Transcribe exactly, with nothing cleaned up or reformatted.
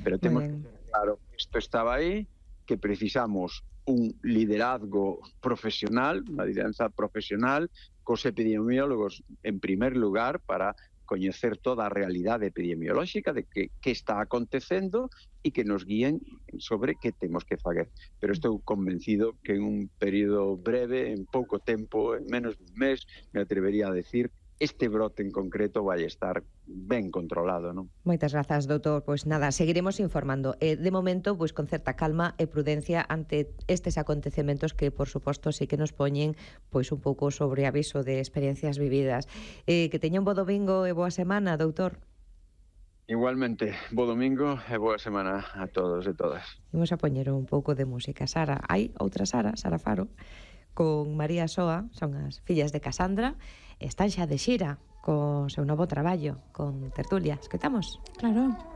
Pero Moi temos ben. claro que isto estaba aí, que precisamos un liderazgo profesional, unha lideranza profesional, cos epidemiólogos en primer lugar para coñecer toda a realidade epidemiolóxica de que, que está acontecendo e que nos guíen sobre que temos que fazer. Pero estou convencido que en un período breve, en pouco tempo, en menos dun mes, me atrevería a decir, este brote en concreto vai estar ben controlado, non? Moitas grazas, doutor. Pois nada, seguiremos informando. Eh, de momento, pois con certa calma e prudencia ante estes acontecementos que, por suposto, sí que nos poñen pois un pouco sobre aviso de experiencias vividas. Eh, que teña un bo domingo e boa semana, doutor. Igualmente, bo domingo e boa semana a todos e todas. Imos a poñer un pouco de música. Sara, hai outra Sara, Sara Faro, con María Soa, son as fillas de Casandra, están xa de xira co seu novo traballo, con Tertulia. Escoitamos? Claro.